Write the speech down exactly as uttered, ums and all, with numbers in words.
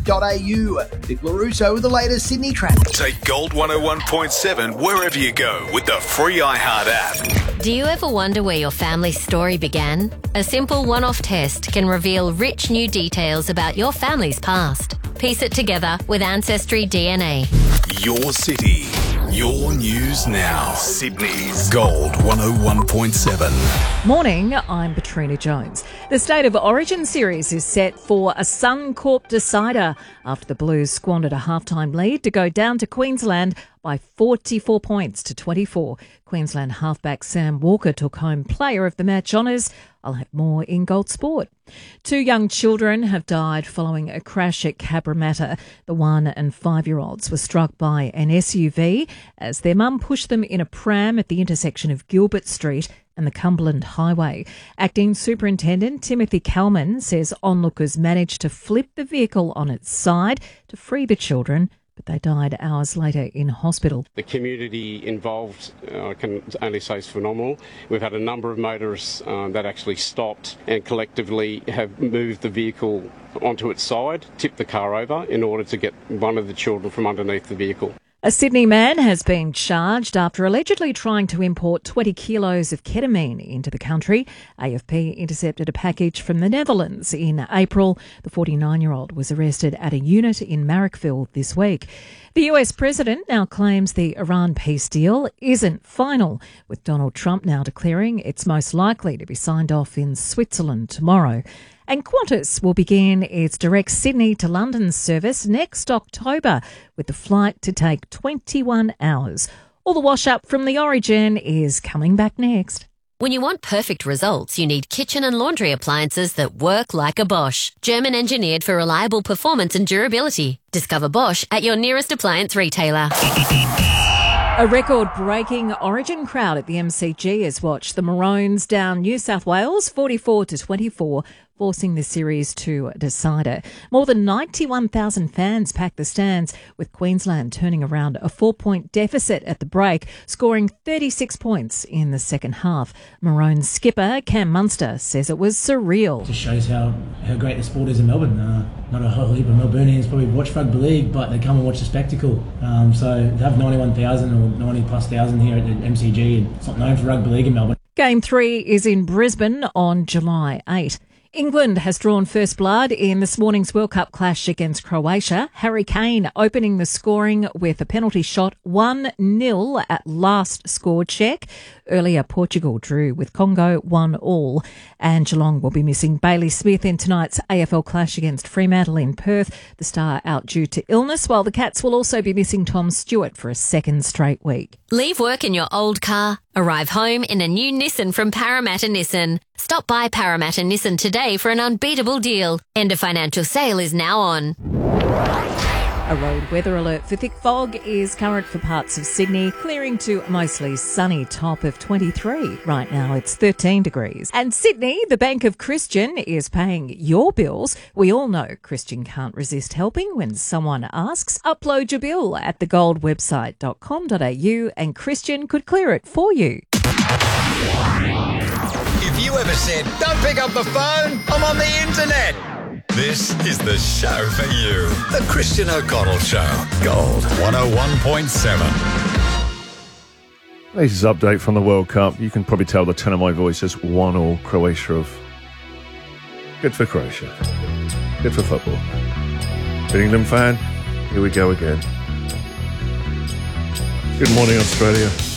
dot a u. Vic LaRusso with the latest Sydney traffic. Take Gold one oh one point seven wherever you go with the free iHeart app. Do you ever wonder where your family's story began? A simple one-off test can reveal rich new details about your family's past. Piece it together with Ancestry D N A. Your city, your news now. Sydney's Gold one oh one point seven. Morning, I'm Katrina Jones. The State of Origin series is set for a Suncorp decider after the Blues squandered a halftime lead to go down to Queensland by forty-four points to twenty-four. Queensland halfback Sam Walker took home player of the match honours. I'll have more in Gold Sport. Two young children have died following a crash at Cabramatta. The one and five-year-olds were struck by an S U V as their mum pushed them in a pram at the intersection of Gilbert Street and the Cumberland Highway. Acting Superintendent Timothy Kalman says onlookers managed to flip the vehicle on its side to free the children, but they died hours later in hospital. The community involved, uh, I can only say, is phenomenal. We've had a number of motorists uh, that actually stopped and collectively have moved the vehicle onto its side, tipped the car over in order to get one of the children from underneath the vehicle. A Sydney man has been charged after allegedly trying to import twenty kilos of ketamine into the country. A F P intercepted a package from the Netherlands in April. The forty-nine-year-old was arrested at a unit in Marrickville this week. The U S president now claims the Iran peace deal isn't final, with Donald Trump now declaring it's most likely to be signed off in Switzerland tomorrow. And Qantas will begin its direct Sydney to London service next October, with the flight to take twenty-one hours. All the wash up from the Origin is coming back next. When you want perfect results, you need kitchen and laundry appliances that work like a Bosch. German engineered for reliable performance and durability. Discover Bosch at your nearest appliance retailer. A record-breaking Origin crowd at the M C G has watched the Maroons down New South Wales forty-four to twenty-four, forcing the series to a decider. More than ninety-one thousand fans packed the stands, with Queensland turning around a four-point deficit at the break, scoring thirty-six points in the second half. Maroons skipper Cam Munster says it was surreal. It just shows how, how great the sport is in Melbourne. Uh, not a whole heap of Melburnians probably watch rugby league, but they come and watch the spectacle. Um, so to have ninety-one thousand or ninety plus thousand here at the M C G, and it's not known for rugby league in Melbourne. Game three is in Brisbane on July eighth. England has drawn first blood in this morning's World Cup clash against Croatia. Harry Kane opening the scoring with a penalty shot, one nil at last score check. Earlier, Portugal drew with Congo one all. And Geelong will be missing Bailey Smith in tonight's A F L clash against Fremantle in Perth. The star out due to illness, while the Cats will also be missing Tom Stewart for a second straight week. Leave work in your old car. Arrive home in a new Nissan from Parramatta Nissan. Stop by Parramatta Nissan today for an unbeatable deal. End of financial sale is now on. A road weather alert for thick fog is current for parts of Sydney, clearing to a mostly sunny top of twenty-three. Right now it's thirteen degrees. And Sydney, the Bank of Christian, is paying your bills. We all know Christian can't resist helping when someone asks. Upload your bill at the gold website dot com dot a u and Christian could clear it for you. If you ever said, don't pick up the phone, I'm on the internet. This is the show for you. The Christian O'Connell Show. Gold one oh one point seven. Latest update from the World Cup. You can probably tell the tone of my voice is one all Croatia of. Good for Croatia. Good for football. Good England fan, here we go again. Good morning, Australia.